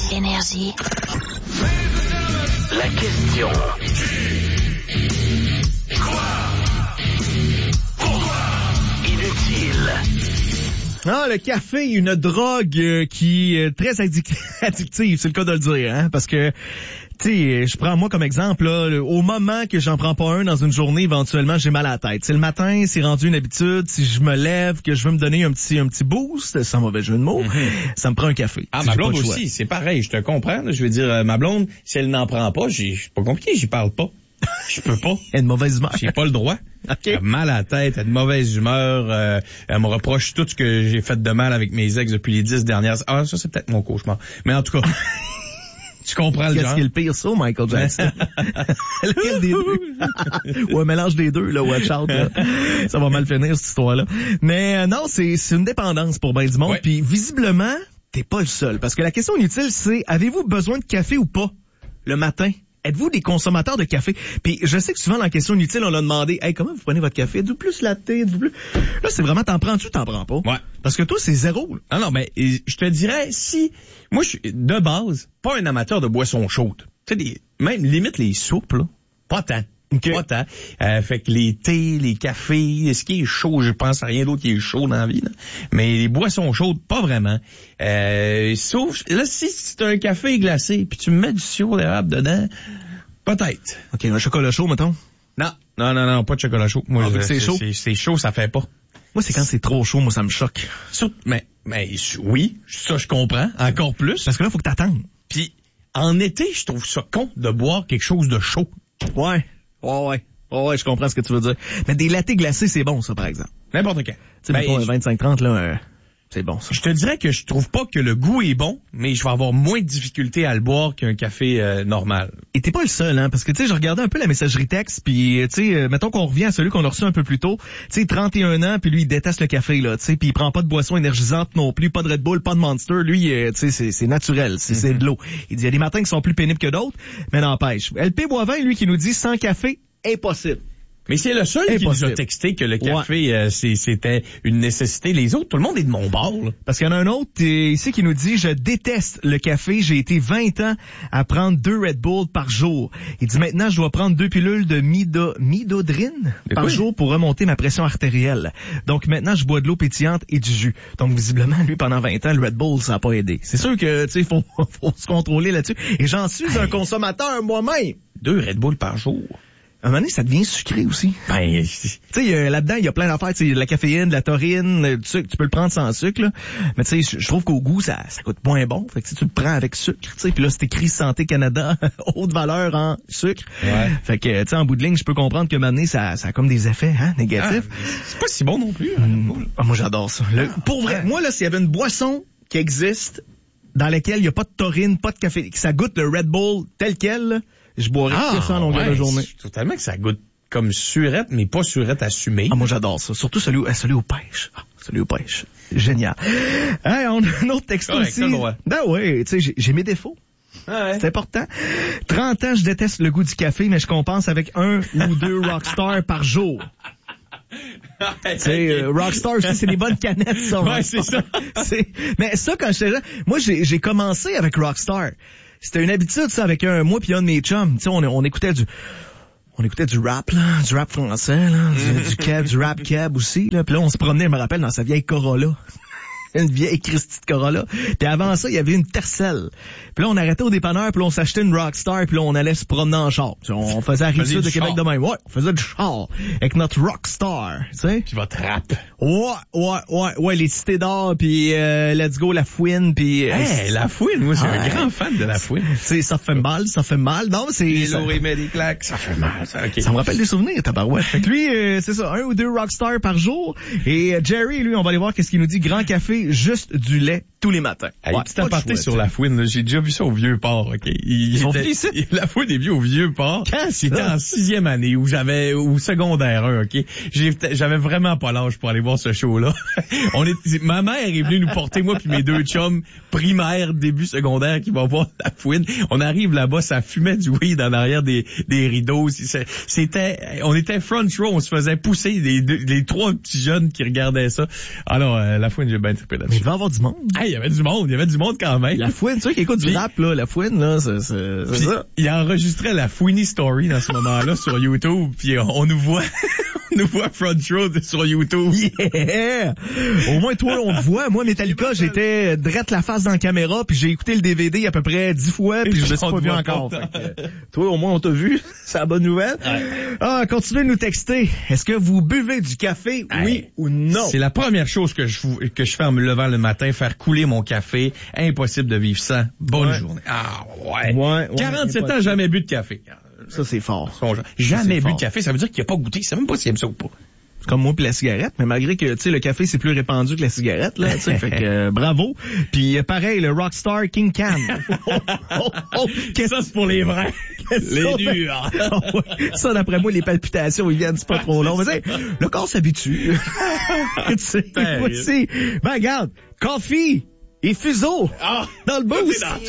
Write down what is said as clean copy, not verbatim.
Énergie. La question. Inutile. Ah, le café, une drogue qui est très addictive, c'est le cas de le dire, hein, parce que, tu sais, je prends moi comme exemple, là, au moment que j'en prends pas un dans une journée, éventuellement, j'ai mal à la tête. C'est le matin, c'est rendu une habitude, si je me lève, que je veux me donner un petit boost, sans mauvais jeu de mots, ça me prend un café. Ah, si ma j'ai pas blonde le choix. aussi, c'est pareil, je te comprends, là. Je veux dire, ma blonde, si elle n'en prend pas, c'est pas compliqué, j'y parle pas. Je peux pas. Elle a une mauvaise humeur. J'ai pas le droit. Okay. Elle a mal à la tête, elle a de mauvaise humeur, elle me reproche tout ce que j'ai fait de mal avec mes ex depuis les 10 dernières... Ah, ça, c'est peut-être mon cauchemar. Mais en tout cas, tu comprends le genre. Qu'est-ce qui est le pire, ça, Michael Jackson? Lequel des deux? Ou un mélange des deux, là, watch out, là. Ça va mal finir, cette histoire-là. Mais non, c'est une dépendance pour ben du monde. Ouais. Puis visiblement, t'es pas le seul. Parce que la question inutile, c'est, avez-vous besoin de café ou pas le matin? Êtes-vous des consommateurs de café? Puis je sais que souvent dans la question inutile, on l'a demandé, hey, comment vous prenez votre café? Êtes-vous plus latte? Êtes-vous plus... Là, c'est vraiment, t'en prends-tu ou t'en prends pas? Ouais. Parce que toi, c'est zéro. Là. Ah non, mais je te dirais, si... Moi, je suis, de base, pas un amateur de boissons chaudes. Tu sais, même limite les soupes, là. Pas tant. Okay. Pas tant. Fait que les thés, les cafés, ce qui est chaud, je pense à rien d'autre qui est chaud dans la vie, là. Mais les boissons chaudes, pas vraiment. Sauf, là, si c'est un café glacé, puis tu me mets du sirop d'érable dedans, peut-être. OK, un chocolat chaud, mettons. Non, pas de chocolat chaud. Moi, vu que c'est chaud? C'est chaud, ça fait pas. Moi, c'est quand c'est trop chaud, moi, ça me choque. Mais oui, ça, je comprends. Encore plus. Parce que là, faut que t'attendes. Puis, en été, je trouve ça con de boire quelque chose de chaud. Ouais, je comprends ce que tu veux dire. Mais des lattés glacés, c'est bon, ça, par exemple. N'importe quand. Tu sais, mettons, 25-30, là, c'est bon, ça. Je te dirais que je trouve pas que le goût est bon, mais je vais avoir moins de difficulté à le boire qu'un café normal. Et t'es pas le seul, hein, parce que, tu sais, je regardais un peu la messagerie texte, puis, tu sais, mettons qu'on revient à celui qu'on a reçu un peu plus tôt. Tu sais, 31 ans, puis lui, il déteste le café, là, tu sais, puis il prend pas de boisson énergisante non plus, pas de Red Bull, pas de Monster. Lui, tu sais, c'est naturel, c'est de l'eau. Il dit, il y a des matins qui sont plus pénibles que d'autres, mais n'empêche. LP Boivin, lui, qui nous dit, sans café, impossible. Mais c'est le seul qui nous a texté que le café, c'était une nécessité. Les autres, tout le monde est de mon bord, là. Parce qu'il y en a un autre ici qui nous dit « Je déteste le café. J'ai été 20 ans à prendre 2 Red Bull par jour. » Il dit « Maintenant, je dois prendre 2 pilules de midodrine par jour pour remonter ma pression artérielle. Donc maintenant, je bois de l'eau pétillante et du jus. » Donc visiblement, lui, pendant 20 ans, le Red Bull, ça n'a pas aidé. C'est sûr que, tu sais, faut se contrôler là-dessus. Et j'en suis un consommateur moi-même. 2 Red Bull par jour. À un moment donné, ça devient sucré aussi. Ben, tu sais, là-dedans, il y a plein d'affaires, tu sais, de la caféine, de la taurine, du sucre, tu peux le prendre sans sucre, là. Mais tu sais, je trouve qu'au goût, ça coûte moins bon. Fait que si tu le prends avec sucre, tu sais, puis là, c'est écrit Santé Canada, haute valeur en sucre. Ouais. Fait que, tu sais, en bout de ligne, je peux comprendre que maintenant, ça a comme des effets, hein, négatifs. C'est pas si bon non plus. Moi, j'adore ça. Pour vrai, moi, là, s'il y avait une boisson qui existe, dans laquelle il n'y a pas de taurine, pas de café, que ça goûte le Red Bull tel quel, là, je boirais ça en longueur de journée. Totalement que ça goûte comme surette, mais pas surette assumée. Ah, moi, j'adore ça. Surtout celui aux pêches. Celui aux pêches. Génial. Hey, on a un autre texto aussi. Ben oui, tu sais, j'ai mes défauts. Ah ouais. C'est important. 30 ans, je déteste le goût du café, mais je compense avec 1 ou 2 Rockstar par jour. Tu sais, Rockstar aussi, c'est des bonnes canettes, ça. Ouais, c'est ça. Mais ça, quand j'étais là, moi, j'ai commencé avec Rockstar. C'était une habitude, ça, avec moi puis un de mes chums. Tu sais, on écoutait du rap, là, du rap français, là, du rap cab aussi, là. Puis là, on se promenait, je me rappelle, dans sa vieille Corolla. Une vieille Christie de Corolla. Puis avant ça, il y avait une Tercel. Puis là, on arrêtait au dépanneur, puis là, on s'achetait une Rockstar, puis là, on allait se promener en char. On faisait la Rive-Sud de Québec de même. Ouais, on faisait du char avec notre Rockstar, tu sais. Puis votre rap. Ouais, les cités d'or, puis Let's Go, La Fouine, puis... La Fouine, moi, c'est un grand fan de La Fouine. C'est ça fait mal. Non, c'est... Les lourds et met des claques, ça fait mal, ça, OK. Ça me rappelle des souvenirs, tabarouette. Fait que lui, c'est ça, 1 ou 2 Rockstar par jour. Et Jerry, lui, on va aller voir qu'est-ce qu'il nous dit. Grand café, juste du lait tous les matins. Petit aparté sur La Fouine, là, j'ai déjà vu ça au Vieux-Port, OK? La Fouine est vue au Vieux-Port. Quand c'était en 6e année, où j'avais, au secondaire 1, OK? J'avais vraiment pas l'âge pour aller voir ce show-là. Ma mère est venue nous porter, moi puis mes 2 chums, primaire, début secondaire, qui vont voir La Fouine. On arrive là-bas, ça fumait du weed en arrière des rideaux. On était front row, on se faisait pousser les 3 petits jeunes qui regardaient ça. Alors, La Fouine, j'ai bien trippé. triper Mais il là-dessus. devait y avoir du monde. Il y avait du monde quand même. La fouine, tu sais qui écoute du Puis- rap, là, la fouine, là, c'est Puis, ça. il enregistrait la Fouini Story dans ce moment-là sur YouTube, puis on nous voit, on nous voit front row sur YouTube. Yeah! Au moins, toi, on te voit. Moi, Metallica, j'étais drette la face dans la caméra, puis j'ai écouté le DVD à peu près 10 fois, puis je me suis On pas te vu voit encore. pas. Fait que, toi, au moins, on t'a vu. C'est la bonne nouvelle. Continuez de nous texter. Est-ce que vous buvez du café, oui ou non? C'est la première chose que je fais en me levant le matin, faire couler mon café. Impossible de vivre sans. Bonne journée. Ouais, 47 ans, jamais bu de café. Ça, c'est fort. Jamais C'est bu fort. de café, ça veut dire qu'il a pas goûté. C'est même pas s'il aime ça ou pas. C'est comme moi puis la cigarette, mais malgré que, tu sais, le café, c'est plus répandu que la cigarette, là, tu sais, fait que, bravo. Puis, pareil, le Rockstar King Can. Ça, c'est pour les vrais. Les durs. Ça, d'après moi, les palpitations, ils viennent, c'est pas trop long. Mais tu sais, le corps s'habitue. Tu sais, voici. Ben, regarde, coffee et fuseau. Dans le boost.